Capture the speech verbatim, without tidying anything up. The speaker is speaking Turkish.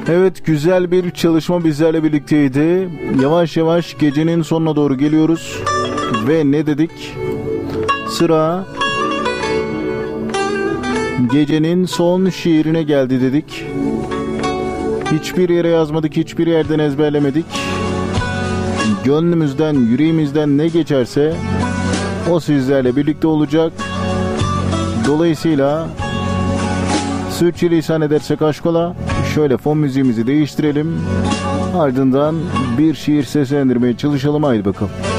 Evet, güzel bir çalışma bizlerle birlikteydi. Yavaş yavaş gecenin sonuna doğru geliyoruz. Ve ne dedik? Sıra gecenin son şiirine geldi dedik. Hiçbir yere yazmadık, hiçbir yerden ezberlemedik. Gönlümüzden, yüreğimizden ne geçerse o sizlerle birlikte olacak. Dolayısıyla sürçülisan edersek aşkola, şöyle fon müziğimizi değiştirelim. Ardından bir şiir seslendirmeye çalışalım. Haydi bakalım.